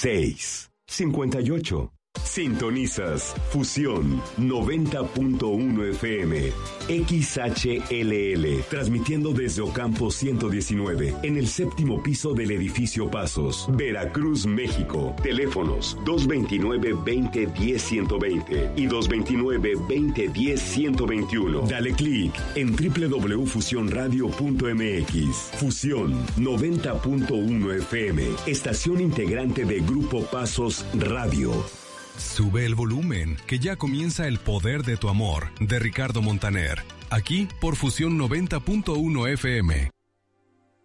658. Sintonizas Fusión 90.1 FM, XHLL, transmitiendo desde Ocampo 119, en el séptimo piso del edificio Pasos, Veracruz, México. Teléfonos 229-2010-120 y 229-2010-121. Dale clic en www.fusionradio.mx. Fusión 90.1 FM, estación integrante de Grupo Pasos Radio. Sube el volumen, que ya comienza El Poder de tu Amor, de Ricardo Montaner. Aquí por Fusión 90.1 FM.